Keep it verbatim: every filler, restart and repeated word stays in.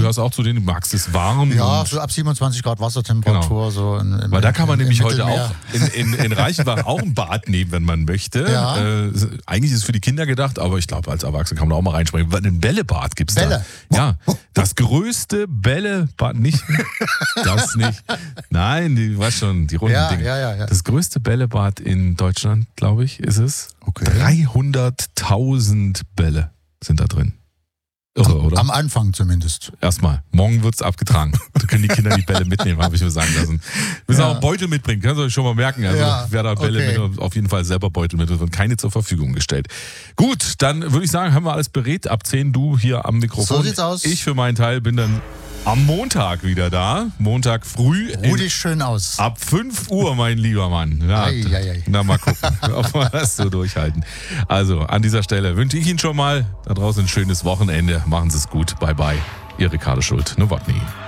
gehörst auch zu denen, du magst es warm. Ja, so ab siebenundzwanzig Grad Wassertemperatur. Genau. So in, in, Weil da kann man in, nämlich im heute Mittelmeer. auch in, in, in Reichenbach auch ein Bad nehmen, wenn man möchte. Ja. Äh, eigentlich ist es für die Kinder gedacht, aber ich glaube, als Erwachsener kann man auch mal reinspringen. Ein Bällebad gibt es Bälle. da. Ja, das größte Bällebad, nicht das nicht. Nein, die, weißt schon, die runden Ja, Dinge. ja, ja, ja. Das größte Bällebad in Deutschland, glaube ich, ist es. Okay. dreihunderttausend Bälle sind da drin. Irre, oder? Am Anfang zumindest. Erstmal, morgen wird es abgetragen. Da können die Kinder die Bälle mitnehmen, habe ich mir sagen lassen. Wir müssen Ja. auch einen Beutel mitbringen, kannst du euch schon mal merken. Also Ja, wer da Bälle okay. mit, auf jeden Fall selber Beutel mit, wird keine zur Verfügung gestellt. Gut, dann würde ich sagen, haben wir alles berät. Ab zehn du hier am Mikrofon. So sieht's aus. Ich für meinen Teil bin dann am Montag wieder da. Montag früh. Ruh in- dich schön aus. Ab fünf Uhr, mein lieber Mann. Ja, Ei, ei, ei. Na, mal gucken, ob wir das so durchhalten. Also, an dieser Stelle wünsche ich Ihnen schon mal da draußen ein schönes Wochenende. Machen Sie es gut. Bye, bye. Ihr Ricardo Schult, Nowotny.